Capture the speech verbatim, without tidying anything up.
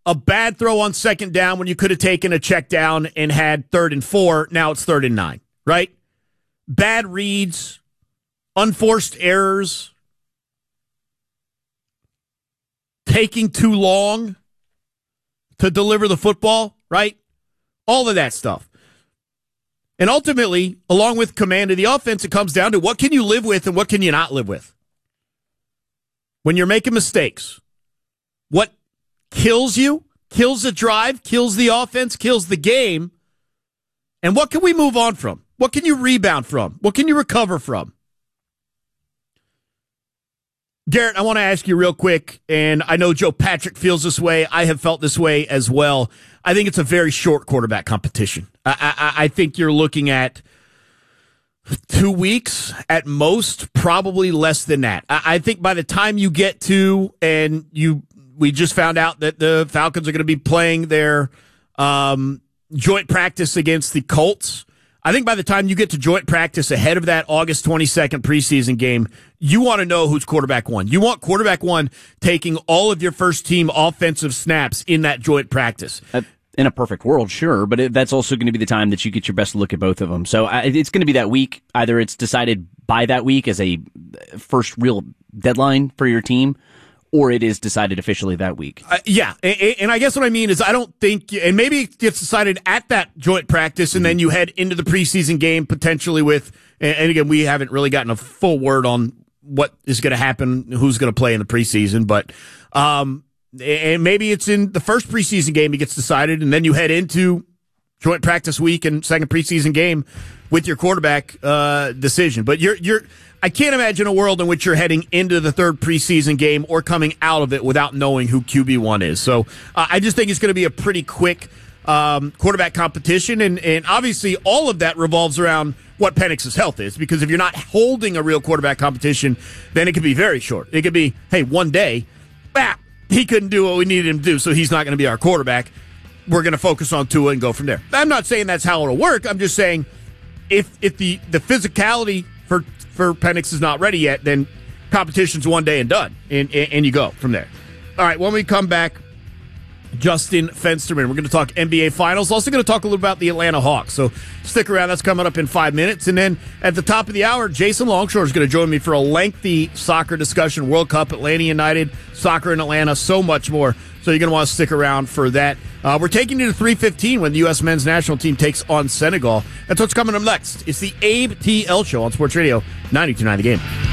a bad throw on second down when you could have taken a check down and had third and four. Now it's third and nine, right? Bad reads, unforced errors, taking too long to deliver the football, right? All of that stuff. And ultimately, along with command of the offense, it comes down to what can you live with and what can you not live with? When you're making mistakes, what kills you, kills the drive, kills the offense, kills the game, and what can we move on from? What can you rebound from? What can you recover from? Garrett, I want to ask you real quick, and I know Joe Patrick feels this way. I have felt this way as well. I think it's a very short quarterback competition. I, I, I think you're looking at two weeks at most, probably less than that. I, I think by the time you get to, and you, we just found out that the Falcons are going to be playing their um, joint practice against the Colts. I think by the time you get to joint practice ahead of that August twenty-second preseason game, you want to know who's quarterback one. You want quarterback one taking all of your first team offensive snaps in that joint practice. In a perfect world, sure, but it, that's also going to be the time that you get your best look at both of them. So uh, it's going to be that week. Either it's decided by that week as a first real deadline for your team, or it is decided officially that week. Uh, yeah, and, and I guess what I mean is I don't think, and maybe it gets decided at that joint practice, and mm-hmm. then you head into the preseason game potentially with, and again, we haven't really gotten a full word on what is going to happen, who's going to play in the preseason, but um, and maybe it's in the first preseason game it gets decided, and then you head into joint practice week and second preseason game with your quarterback uh, decision. But you're you're. I can't imagine a world in which you're heading into the third preseason game or coming out of it without knowing who Q B one is. So uh, I just think it's going to be a pretty quick um, quarterback competition, and, and obviously all of that revolves around what Penix's health is, because if you're not holding a real quarterback competition, then it could be very short. It could be, hey, one day, bah, he couldn't do what we needed him to do, so he's not going to be our quarterback. We're going to focus on Tua and go from there. I'm not saying that's how it'll work. I'm just saying if if the, the physicality for for Penix is not ready yet, then competition's one day and done, and, and, and you go from there. All right, when we come back, Justin Fensterman. We're going to talk N B A Finals. Also going to talk a little about the Atlanta Hawks. So stick around. That's coming up in five minutes. And then at the top of the hour, Jason Longshore is going to join me for a lengthy soccer discussion. World Cup, Atlanta United, soccer in Atlanta, so much more. So you're going to want to stick around for that. Uh, we're taking you to three fifteen when the U S men's national team takes on Senegal. That's what's coming up next. It's the Abe T. L Show on Sports Radio ninety-two point nine The Game.